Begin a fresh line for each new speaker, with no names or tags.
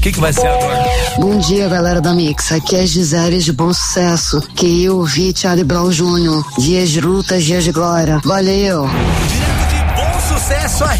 que vai ser agora?
Bom dia, galera da Mix. Aqui é Gisele de Bom Sucesso. Que eu vi Charlie Brown Jr. Dias de luta, dias de glória. Valeu!
Direto de Bom Sucesso, a